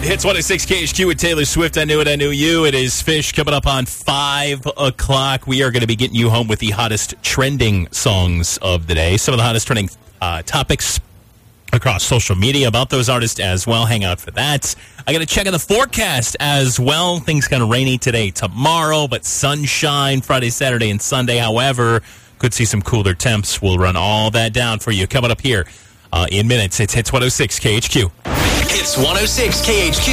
Hits 106 KHQ with Taylor Swift. I knew it, I knew you. It is Fish coming up on 5 o'clock. We are going to be getting you home with the hottest trending songs of the day. Some of the hottest trending topics across social media about those artists as well. Hang out for that. I got to check on the forecast as well. Things kind of rainy today, tomorrow, but sunshine Friday, Saturday, and Sunday. However, could see some cooler temps. We'll run all that down for you coming up here in minutes. It's Hits 106 KHQ. Hits 106 KHQ.